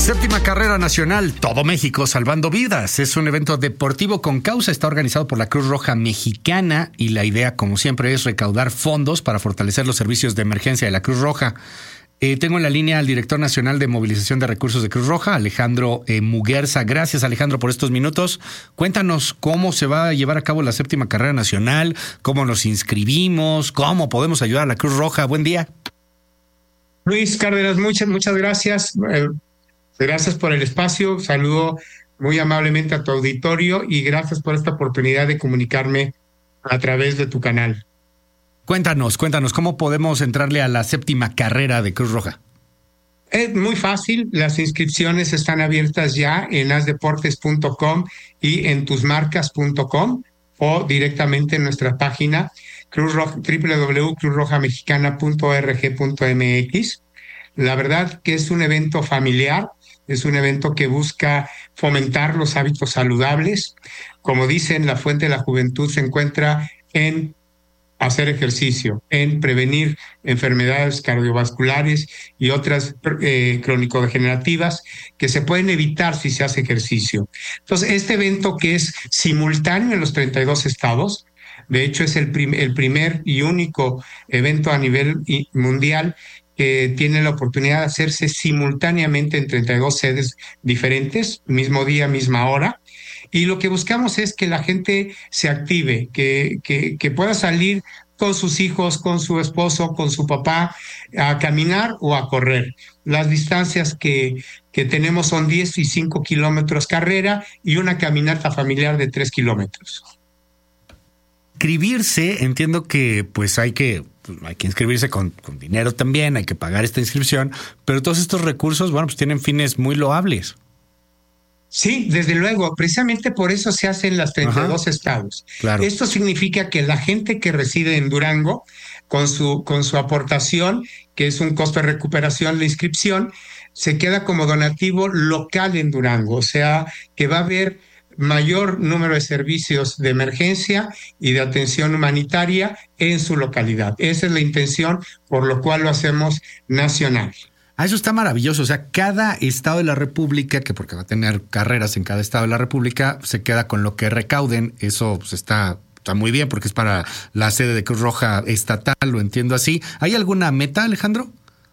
Séptima carrera nacional, todo México salvando vidas. Es un evento deportivo con causa, está organizado por la Cruz Roja Mexicana y la idea, como siempre, es recaudar fondos para fortalecer los servicios de emergencia de la Cruz Roja. Tengo en la línea al director nacional de movilización de recursos de Cruz Roja, Alejandro Muguerza. Gracias, Alejandro, por estos minutos. Cuéntanos cómo se va a llevar a cabo la séptima carrera nacional, cómo nos inscribimos, cómo podemos ayudar a la Cruz Roja. Buen día. Luis Cárdenas, muchas gracias. Gracias por el espacio. Saludo muy amablemente a tu auditorio y gracias por esta oportunidad de comunicarme a través de tu canal. Cuéntanos, ¿cómo podemos entrarle a la séptima carrera de Cruz Roja? Es muy fácil, las inscripciones están abiertas ya en asdeportes.com y en tusmarcas.com o directamente en nuestra página www.cruzrojamexicana.org.mx. La verdad que es un evento familiar, es un evento que busca fomentar los hábitos saludables. Como dicen, la fuente de la juventud se encuentra en hacer ejercicio, en prevenir enfermedades cardiovasculares y otras crónico-degenerativas que se pueden evitar si se hace ejercicio. Entonces, este evento que es simultáneo en los 32 estados, de hecho es el primer y único evento a nivel mundial que tiene la oportunidad de hacerse simultáneamente en 32 sedes diferentes, mismo día, misma hora. Y lo que buscamos es que la gente se active, que pueda salir con sus hijos, con su esposo, con su papá, a caminar o a correr. Las distancias que tenemos son 10 y 5 kilómetros carrera y una caminata familiar de 3 kilómetros. Inscribirse, entiendo que pues hay que inscribirse con dinero también, hay que pagar esta inscripción, pero todos estos recursos, bueno, pues tienen fines muy loables. Sí, desde luego, precisamente por eso se hacen las 32 estados. Claro. Esto significa que la gente que reside en Durango, con su aportación, que es un costo de recuperación, la inscripción, se queda como donativo local en Durango, o sea, que va a haber mayor número de servicios de emergencia y de atención humanitaria en su localidad. Esa es la intención, por lo cual lo hacemos nacional. Eso está maravilloso. O sea, cada estado de la República, que porque va a tener carreras en cada estado de la República, se queda con lo que recauden. Eso pues, está muy bien porque es para la sede de Cruz Roja estatal, lo entiendo así. ¿Hay alguna meta, Alejandro?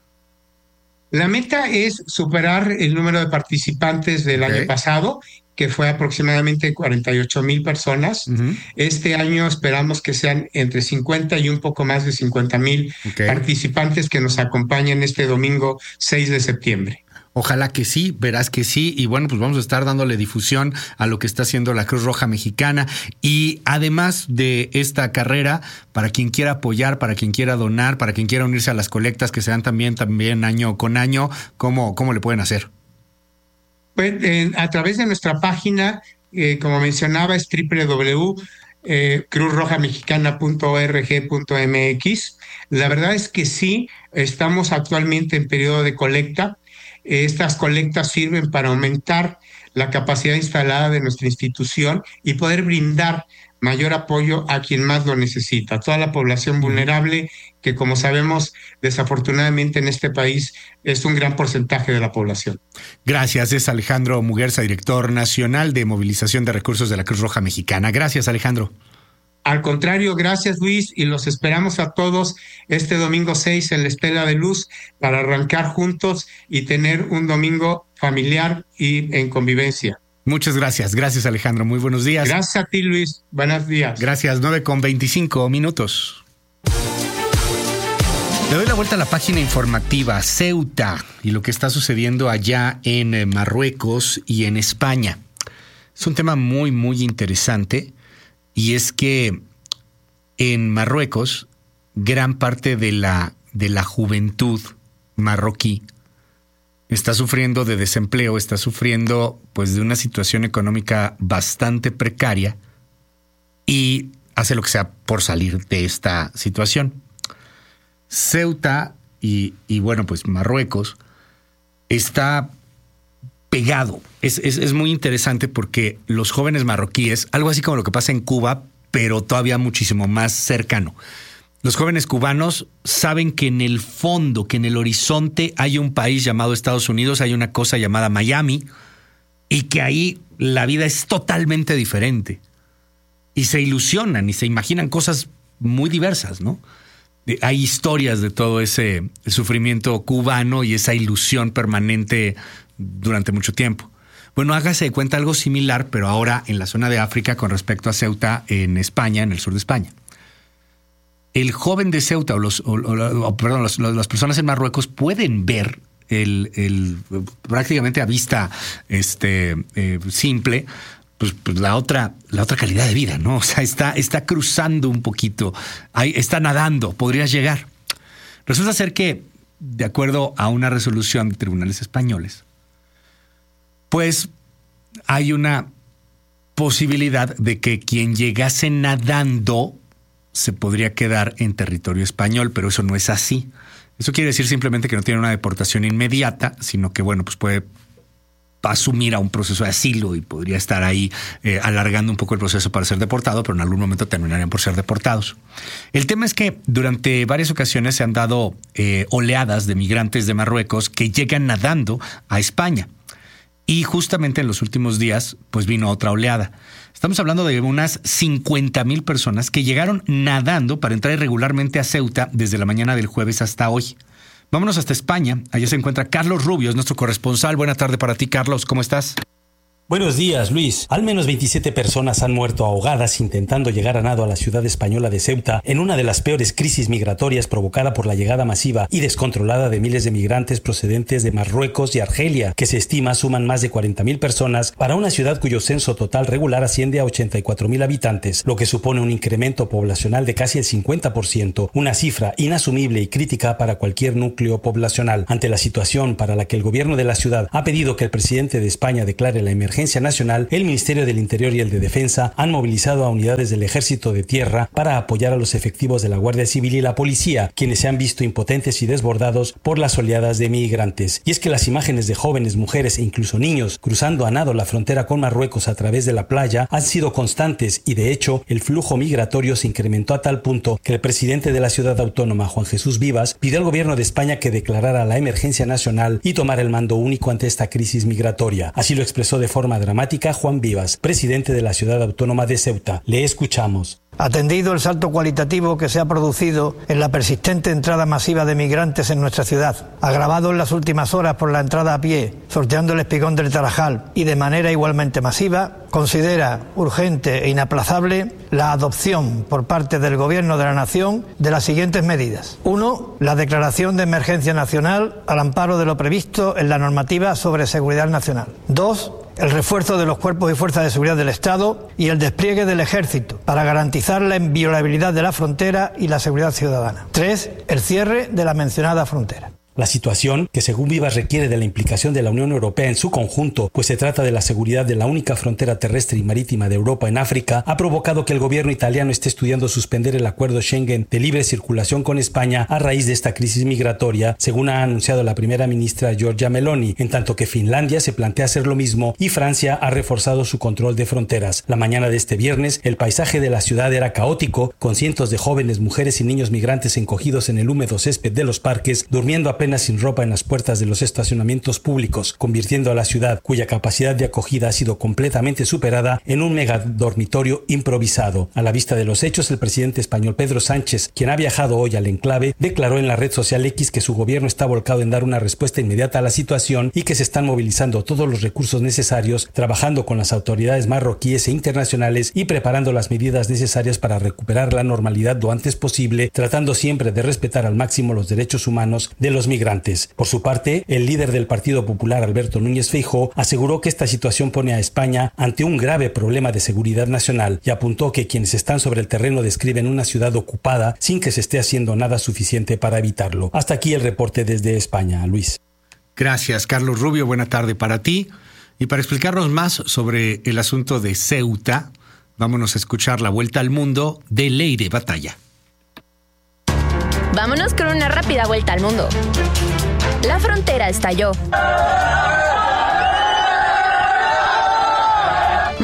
La meta es superar el número de participantes del año pasado, que fue aproximadamente 48,000 personas. Uh-huh. Este año esperamos que sean entre 50 y un poco más de 50,000 participantes que nos acompañen este domingo 6 de septiembre. Ojalá que sí, verás que sí. Y bueno, pues vamos a estar dándole difusión a lo que está haciendo la Cruz Roja Mexicana. Y además de esta carrera, para quien quiera apoyar, para quien quiera donar, para quien quiera unirse a las colectas que se dan también año con año, ¿cómo le pueden hacer? Pues, a través de nuestra página, como mencionaba, es www.cruzrojamexicana.org.mx. La verdad es que sí, estamos actualmente en periodo de colecta. Estas colectas sirven para aumentar la capacidad instalada de nuestra institución y poder brindar mayor apoyo a quien más lo necesita, toda la población vulnerable que, como sabemos, desafortunadamente en este país es un gran porcentaje de la población. Gracias, es Alejandro Muguerza, director nacional de movilización de recursos de la Cruz Roja Mexicana. Gracias, Alejandro. Al contrario, gracias Luis, y los esperamos a todos este domingo 6 en la Estela de Luz para arrancar juntos y tener un domingo familiar y en convivencia. Muchas gracias. Gracias, Alejandro. Muy buenos días. Gracias a ti, Luis. Buenos días. Gracias. 9:25. Le doy la vuelta a la página informativa Ceuta y lo que está sucediendo allá en Marruecos y en España. Es un tema muy, muy interesante y es que en Marruecos gran parte de la juventud marroquí está sufriendo de desempleo, está sufriendo pues de una situación económica bastante precaria y hace lo que sea por salir de esta situación. Ceuta y bueno, pues Marruecos está pegado. Es muy interesante porque los jóvenes marroquíes, algo así como lo que pasa en Cuba, pero todavía muchísimo más cercano. Los jóvenes cubanos saben que en el fondo, que en el horizonte hay un país llamado Estados Unidos, hay una cosa llamada Miami, y que ahí la vida es totalmente diferente. Y se ilusionan y se imaginan cosas muy diversas, ¿no? Hay historias de todo ese sufrimiento cubano y esa ilusión permanente durante mucho tiempo. Bueno, hágase de cuenta algo similar, pero ahora en la zona de África con respecto a Ceuta, en España, en el sur de España. El joven de Ceuta las personas en Marruecos pueden ver prácticamente a vista simple, pues la otra calidad de vida, ¿no? O sea, está cruzando un poquito, ahí está nadando, podrías llegar. Resulta ser que, de acuerdo a una resolución de tribunales españoles, pues hay una posibilidad de que quien llegase nadando se podría quedar en territorio español, pero eso no es así. Eso quiere decir simplemente que no tiene una deportación inmediata, sino que, bueno, pues puede asumir a un proceso de asilo y podría estar ahí alargando un poco el proceso para ser deportado, pero en algún momento terminarían por ser deportados. El tema es que durante varias ocasiones se han dado oleadas de migrantes de Marruecos que llegan nadando a España. Y justamente en los últimos días, pues vino otra oleada. Estamos hablando de unas 50,000 personas que llegaron nadando para entrar irregularmente a Ceuta desde la mañana del jueves hasta hoy. Vámonos hasta España. Allá se encuentra Carlos Rubio, es nuestro corresponsal. Buena tarde para ti, Carlos. ¿Cómo estás? Buenos días, Luis. Al menos 27 personas han muerto ahogadas intentando llegar a nado a la ciudad española de Ceuta en una de las peores crisis migratorias provocada por la llegada masiva y descontrolada de miles de migrantes procedentes de Marruecos y Argelia, que se estima suman más de 40,000 personas para una ciudad cuyo censo total regular asciende a 84,000 habitantes, lo que supone un incremento poblacional de casi el 50%, una cifra inasumible y crítica para cualquier núcleo poblacional. Ante la situación para la que el gobierno de la ciudad ha pedido que el presidente de España declare la emergencia nacional, el Ministerio del Interior y el de Defensa han movilizado a unidades del Ejército de Tierra para apoyar a los efectivos de la Guardia Civil y la Policía, quienes se han visto impotentes y desbordados por las oleadas de migrantes. Y es que las imágenes de jóvenes, mujeres e incluso niños cruzando a nado la frontera con Marruecos a través de la playa han sido constantes y, de hecho, el flujo migratorio se incrementó a tal punto que el presidente de la ciudad autónoma, Juan Jesús Vivas, pidió al gobierno de España que declarara la emergencia nacional y tomara el mando único ante esta crisis migratoria. Así lo expresó de forma dramática Juan Vivas, presidente de la ciudad autónoma de Ceuta. Le escuchamos. Atendido el salto cualitativo que se ha producido en la persistente entrada masiva de migrantes en nuestra ciudad, agravado en las últimas horas por la entrada a pie, sorteando el espigón del Tarajal y de manera igualmente masiva, considera urgente e inaplazable la adopción por parte del Gobierno de la Nación de las siguientes medidas. 1. La declaración de emergencia nacional al amparo de lo previsto en la normativa sobre seguridad nacional. 2. El refuerzo de los cuerpos y fuerzas de seguridad del Estado y el despliegue del Ejército para garantizar la inviolabilidad de la frontera y la seguridad ciudadana. 3. El cierre de la mencionada frontera. La situación, que según Vivas requiere de la implicación de la Unión Europea en su conjunto, pues se trata de la seguridad de la única frontera terrestre y marítima de Europa en África, ha provocado que el gobierno italiano esté estudiando suspender el acuerdo Schengen de libre circulación con España a raíz de esta crisis migratoria, según ha anunciado la primera ministra Giorgia Meloni, en tanto que Finlandia se plantea hacer lo mismo y Francia ha reforzado su control de fronteras. La mañana de este viernes, el paisaje de la ciudad era caótico, con cientos de jóvenes, mujeres y niños migrantes encogidos en el húmedo césped de los parques, durmiendo apenas sin ropa en las puertas de los estacionamientos públicos, convirtiendo a la ciudad, cuya capacidad de acogida ha sido completamente superada, en un mega dormitorio improvisado. A la vista de los hechos, el presidente español Pedro Sánchez, quien ha viajado hoy al enclave, declaró en la red social X que su gobierno está volcado en dar una respuesta inmediata a la situación y que se están movilizando todos los recursos necesarios, trabajando con las autoridades marroquíes e internacionales y preparando las medidas necesarias para recuperar la normalidad lo antes posible, tratando siempre de respetar al máximo los derechos humanos de los migrantes. Por su parte, el líder del Partido Popular, Alberto Núñez Feijóo, aseguró que esta situación pone a España ante un grave problema de seguridad nacional y apuntó que quienes están sobre el terreno describen una ciudad ocupada sin que se esté haciendo nada suficiente para evitarlo. Hasta aquí el reporte desde España, Luis. Gracias, Carlos Rubio. Buena tarde para ti. Y para explicarnos más sobre el asunto de Ceuta, vámonos a escuchar la vuelta al mundo de Leire Batalla. Vámonos con una rápida vuelta al mundo. La frontera estalló.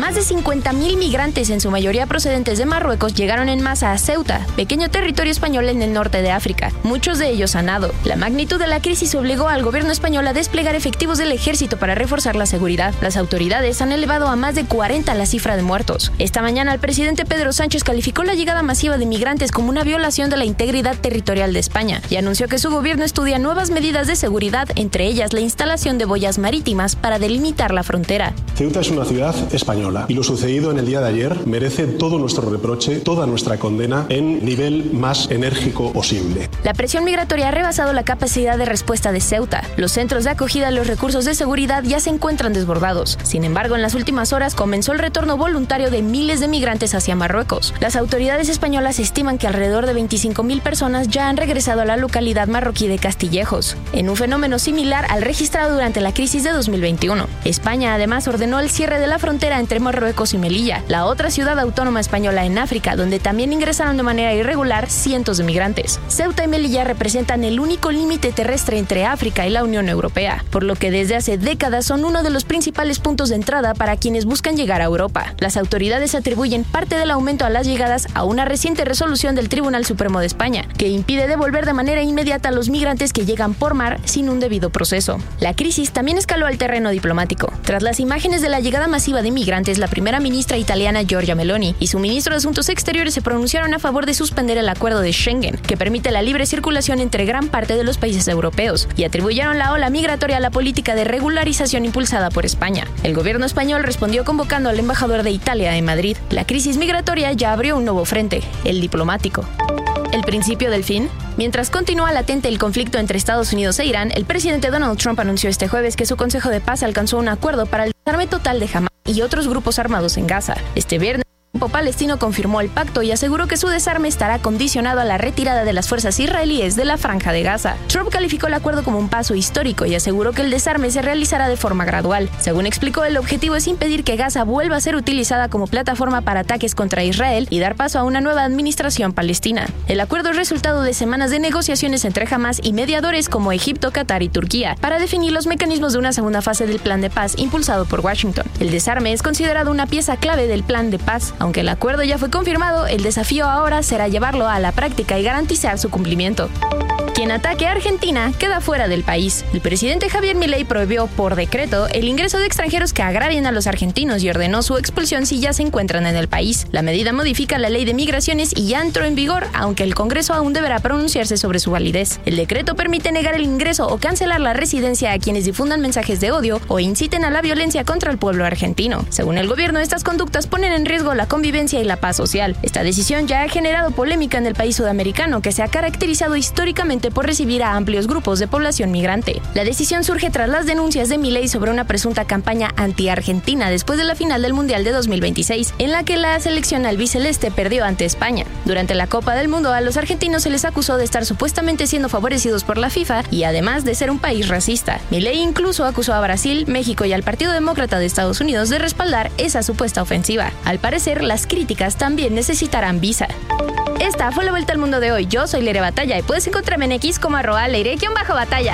Más de 50,000 migrantes, en su mayoría procedentes de Marruecos, llegaron en masa a Ceuta, pequeño territorio español en el norte de África, muchos de ellos a nado. La magnitud de la crisis obligó al gobierno español a desplegar efectivos del ejército para reforzar la seguridad. Las autoridades han elevado a más de 40 la cifra de muertos. Esta mañana el presidente Pedro Sánchez calificó la llegada masiva de migrantes como una violación de la integridad territorial de España y anunció que su gobierno estudia nuevas medidas de seguridad, entre ellas la instalación de boyas marítimas para delimitar la frontera. Ceuta es una ciudad española y lo sucedido en el día de ayer merece todo nuestro reproche, toda nuestra condena en nivel más enérgico posible. La presión migratoria ha rebasado la capacidad de respuesta de Ceuta. Los centros de acogida y los recursos de seguridad ya se encuentran desbordados. Sin embargo, en las últimas horas comenzó el retorno voluntario de miles de migrantes hacia Marruecos. Las autoridades españolas estiman que alrededor de 25,000 personas ya han regresado a la localidad marroquí de Castillejos, en un fenómeno similar al registrado durante la crisis de 2021. España además ordenó el cierre de la frontera entre Marruecos y Melilla, la otra ciudad autónoma española en África, donde también ingresaron de manera irregular cientos de migrantes. Ceuta y Melilla representan el único límite terrestre entre África y la Unión Europea, por lo que desde hace décadas son uno de los principales puntos de entrada para quienes buscan llegar a Europa. Las autoridades atribuyen parte del aumento a las llegadas a una reciente resolución del Tribunal Supremo de España, que impide devolver de manera inmediata a los migrantes que llegan por mar sin un debido proceso. La crisis también escaló al terreno diplomático. Tras las imágenes de la llegada masiva de migrantes, la primera ministra italiana Giorgia Meloni y su ministro de Asuntos Exteriores se pronunciaron a favor de suspender el acuerdo de Schengen, que permite la libre circulación entre gran parte de los países europeos, y atribuyeron la ola migratoria a la política de regularización impulsada por España. El gobierno español respondió convocando al embajador de Italia en Madrid. La crisis migratoria ya abrió un nuevo frente, el diplomático. ¿El principio del fin? Mientras continúa latente el conflicto entre Estados Unidos e Irán, el presidente Donald Trump anunció este jueves que su Consejo de Paz alcanzó un acuerdo para el desarme total de Hamás y otros grupos armados en Gaza. Este viernes, el grupo palestino confirmó el pacto y aseguró que su desarme estará condicionado a la retirada de las fuerzas israelíes de la Franja de Gaza. Trump calificó el acuerdo como un paso histórico y aseguró que el desarme se realizará de forma gradual. Según explicó, el objetivo es impedir que Gaza vuelva a ser utilizada como plataforma para ataques contra Israel y dar paso a una nueva administración palestina. El acuerdo es resultado de semanas de negociaciones entre Hamás y mediadores como Egipto, Qatar y Turquía para definir los mecanismos de una segunda fase del plan de paz impulsado por Washington. El desarme es considerado una pieza clave del plan de paz. Aunque el acuerdo ya fue confirmado, el desafío ahora será llevarlo a la práctica y garantizar su cumplimiento. Quien ataque a Argentina queda fuera del país. El presidente Javier Milei prohibió por decreto el ingreso de extranjeros que agravien a los argentinos y ordenó su expulsión si ya se encuentran en el país. La medida modifica la ley de migraciones y ya entró en vigor, aunque el Congreso aún deberá pronunciarse sobre su validez. El decreto permite negar el ingreso o cancelar la residencia a quienes difundan mensajes de odio o inciten a la violencia contra el pueblo argentino. Según el gobierno, estas conductas ponen en riesgo la convivencia y la paz social. Esta decisión ya ha generado polémica en el país sudamericano, que se ha caracterizado históricamente por recibir a amplios grupos de población migrante. La decisión surge tras las denuncias de Milei sobre una presunta campaña anti-argentina después de la final del Mundial de 2026, en la que la selección albiceleste perdió ante España. Durante la Copa del Mundo, a los argentinos se les acusó de estar supuestamente siendo favorecidos por la FIFA y además de ser un país racista. Milei incluso acusó a Brasil, México y al Partido Demócrata de Estados Unidos de respaldar esa supuesta ofensiva. Al parecer, las críticas también necesitarán visa. Esta fue la vuelta al mundo de hoy. Yo soy Leire Batalla y puedes encontrarme en X como @Leire_Batalla.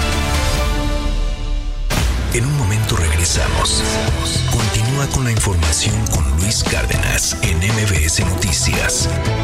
En un momento regresamos. Continúa con la información con Luis Cárdenas en MBS Noticias.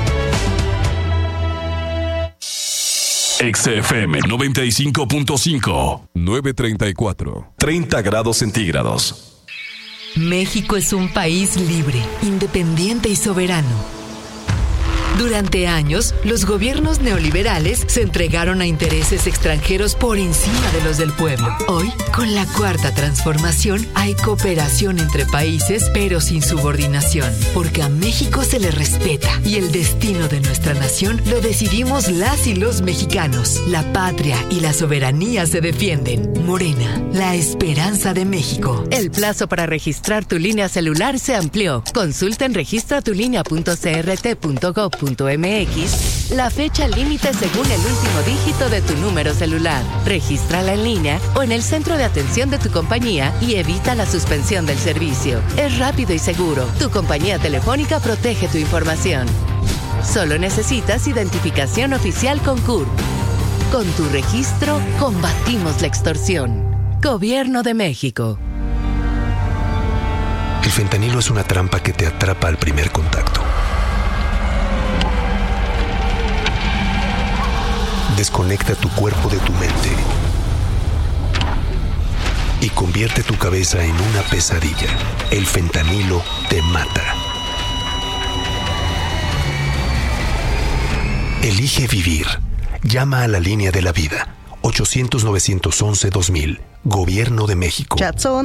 XFM 95.5 934 30 grados centígrados. México es un país libre, independiente y soberano. Durante años, los gobiernos neoliberales se entregaron a intereses extranjeros por encima de los del pueblo. Hoy, con la Cuarta Transformación, hay cooperación entre países, pero sin subordinación, porque a México se le respeta y el destino de nuestra nación lo decidimos las y los mexicanos. La patria y la soberanía se defienden. Morena, la esperanza de México. El plazo para registrar tu línea celular se amplió. Consulta en registratulinea.crt.gov.mx la fecha límite según el último dígito de tu número celular. Regístrala en línea o en el centro de atención de tu compañía y evita la suspensión del servicio. Es rápido y seguro. Tu compañía telefónica protege tu información. Solo necesitas identificación oficial con CURP. Con tu registro, combatimos la extorsión. Gobierno de México. El fentanilo es una trampa que te atrapa al primer contacto. Desconecta tu cuerpo de tu mente y convierte tu cabeza en una pesadilla. El fentanilo te mata. Elige vivir. Llama a la línea de la vida. 800-911-2000. Gobierno de México.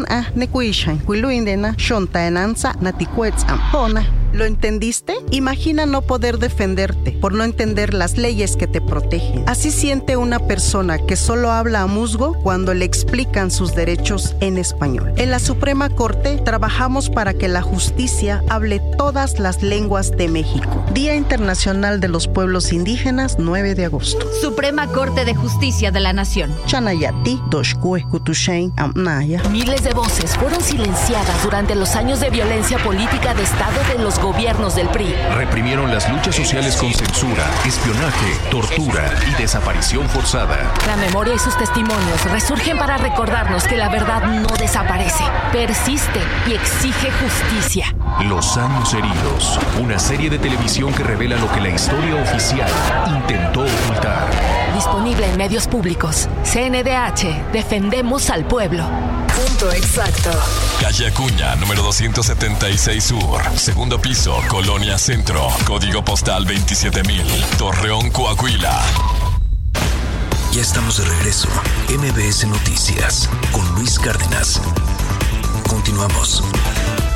¿Lo entendiste? Imagina no poder defenderte por no entender las leyes que te protegen. Así siente una persona que solo habla a musgo cuando le explican sus derechos en español. En la Suprema Corte trabajamos para que la justicia hable todas las lenguas de México. Día Internacional de los Pueblos Indígenas, 9 de agosto. Suprema Corte de Justicia de la Nación. Chanayati, Doshkue, Kutushain, Amnaya. Miles de voces fueron silenciadas durante los años de violencia política de Estado de los gobiernos del PRI. Reprimieron las luchas sociales con censura, espionaje, tortura y desaparición forzada. La memoria y sus testimonios resurgen para recordarnos que la verdad no desaparece, persiste y exige justicia. Los años heridos, una serie de televisión que revela lo que la historia oficial intentó ocultar. Disponible en medios públicos. CNDH, defendemos al pueblo. Punto exacto. Calle Acuña, número 276 Sur, segundo piso, Colonia Centro, código postal 27000, Torreón, Coahuila. Ya estamos de regreso. MBS Noticias con Luis Cárdenas. Continuamos.